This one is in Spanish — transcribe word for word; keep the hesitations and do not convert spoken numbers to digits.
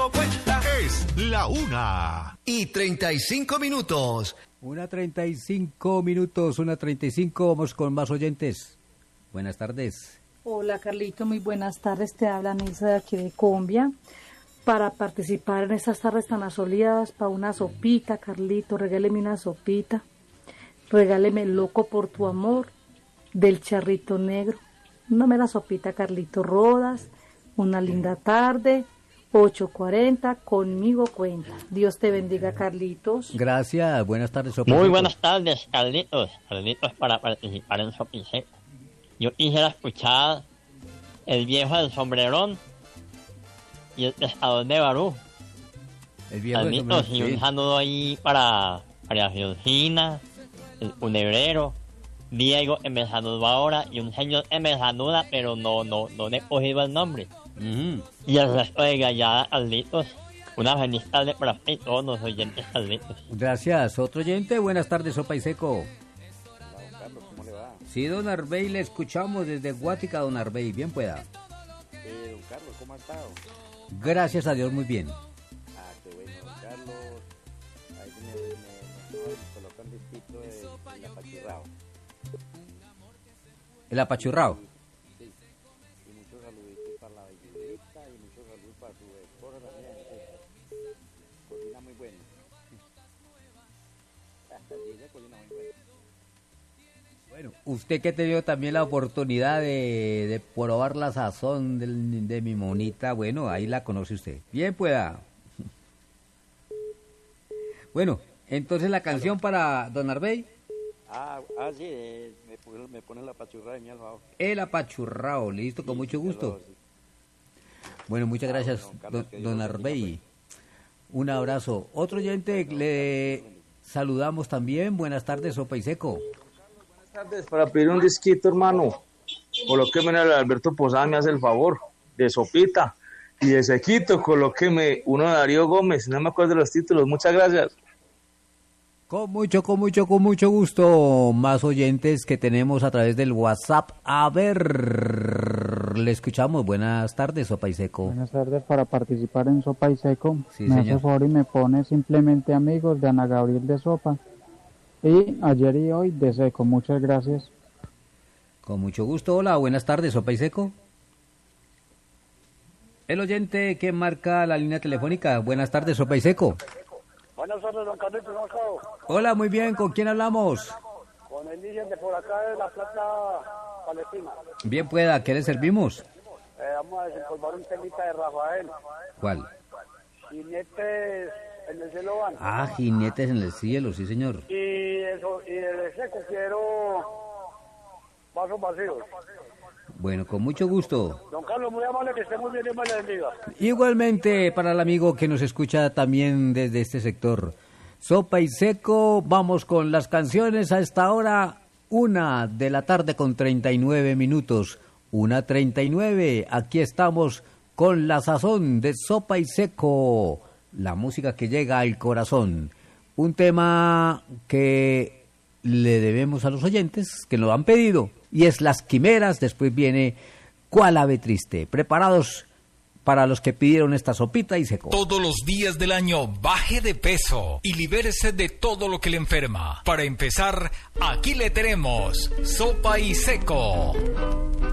conmigo cuenta. Es la una y treinta y cinco minutos. Una treinta y cinco minutos, una treinta y cinco, vamos con más oyentes. Buenas tardes. Hola Carlito, muy buenas tardes, te habla Nilsa de aquí de Colombia. Para participar en estas tardes tan asoleadas, para una sopita, Carlito, regáleme una sopita. Regáleme Loco por tu amor, del Charrito Negro. No me la sopita, Carlito Rodas, una linda tarde, ocho cuarenta, conmigo cuenta. Dios te bendiga, Carlitos. Gracias, buenas tardes, Sopa. Muy buenas tardes, Carlitos. Carlitos, para participar en Sopa y Seco. Yo quisiera escuchar El viejo del sombrerón y El pescador de Barú. El viejo del Carlitos, sombrerón, y un sí. saludo ahí para María Georgina, el cunebrero, Diego que me saludó ahora y un señor que me saluda, pero no, no, no le he cogido el nombre. Uh-huh. Y el resto de Gallada, Carlitos. Una feliz tarde para ti y todos los oyentes, Carlitos. Gracias, otro oyente, buenas tardes, Sopa y Seco. Hola, don Carlos, ¿cómo le va? Sí, don Arbey, le escuchamos desde Guática, don Arbey, bien pueda. Eh, don Carlos, ¿cómo ha estado? Gracias a Dios, muy bien. Ah, qué bueno, don Carlos. Ahí me, me, me, me coloca un disquito de, de la Pachurrao. El apachurrao. Sí, y muchos saluditos para la belludita y muchos saludos para su esposa también. Eh. Cocina muy buena. Hasta el día cocina muy buena. Bueno, usted que ha tenido también la oportunidad de, de probar la sazón del, de mi monita, bueno, ahí la conoce usted. Bien pueda. Bueno, entonces la canción para don Arbey. Ah, ah sí, eh, me, pone, me pone la Pachurrao de mi alfabor. El apachurrao, listo, con Sí, mucho gusto. sí. Bueno, muchas Ah, gracias, bueno, don Carlos, don, que Dios don lo bendiga, Arbey. Un abrazo. Otro oyente, le saludamos también. Buenas tardes, Sopa y Seco. Buenas tardes, para pedir un disquito, hermano. Colóqueme el Alberto Posada, me hace el favor, de sopita. Y de sequito, colóqueme uno de Darío Gómez, no me acuerdo de los títulos, muchas gracias. Con mucho, con mucho, con mucho gusto. Más oyentes que tenemos a través del WhatsApp. A ver, le escuchamos. Buenas tardes, Sopa y Seco. Buenas tardes, para participar en Sopa y Seco. Sí, me señor. hace favor y me pone simplemente amigos de Ana Gabriel de Sopa. Y ayer y hoy de Seco. Muchas gracias. Con mucho gusto. Hola, buenas tardes, Sopa y Seco. El oyente que marca la línea telefónica. Buenas tardes, Sopa y Seco. Buenas tardes, don Carlitos, ¿cómo está? Hola, muy bien. ¿Con quién hablamos? Con el líder de por acá de la Plaza Palestina. Bien pueda. ¿Qué le servimos? Eh, vamos a desempolvar un temita de Rafael. ¿Cuál? Jinetes en el cielo van. Ah, Jinetes en el cielo, sí, señor. Y eso, y de Seco quiero vasos vacíos. Bueno, con mucho gusto. Don Carlos, muy amable, que esté muy bien y me le bendiga. Igualmente para el amigo que nos escucha también desde este sector. Sopa y Seco, vamos con las canciones a esta hora, una de la tarde con treinta y nueve minutos, una treinta y nueve, aquí estamos con la sazón de Sopa y Seco, la música que llega al corazón, un tema que le debemos a los oyentes que nos han pedido, y es Las Quimeras, después viene Cuál ave triste, preparados para los que pidieron esta sopita y seco. Todos los días del año baje de peso y libérese de todo lo que le enferma. Para empezar, aquí le tenemos Sopa y Seco.